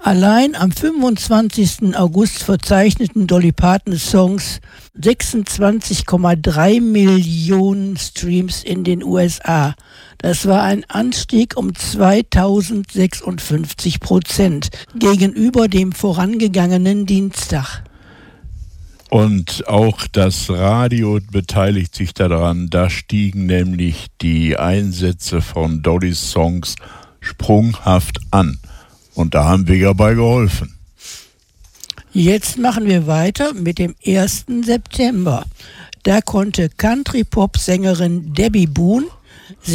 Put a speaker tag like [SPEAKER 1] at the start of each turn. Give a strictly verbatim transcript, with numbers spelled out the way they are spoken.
[SPEAKER 1] Allein am fünfundzwanzigsten August verzeichneten Dolly Parton Songs sechsundzwanzig Komma drei Millionen Streams in den U S A. Das war ein Anstieg um zweitausendsechsundfünfzig Prozent gegenüber dem vorangegangenen Dienstag.
[SPEAKER 2] Und auch das Radio beteiligt sich daran. Da stiegen nämlich die Einsätze von Dollys Songs sprunghaft an. Und da haben wir ja bei geholfen.
[SPEAKER 1] Jetzt machen wir weiter mit dem ersten September. Da konnte Country-Pop-Sängerin Debbie Boone